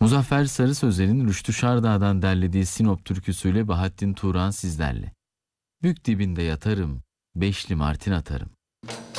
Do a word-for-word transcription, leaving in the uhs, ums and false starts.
Muzaffer Sarı Sözler'in Rüştü Şardağ'dan derlediği Sinop türküsüyle Bahattin Turan sizlerle. Bük dibinde yatarım, beşli martin atarım.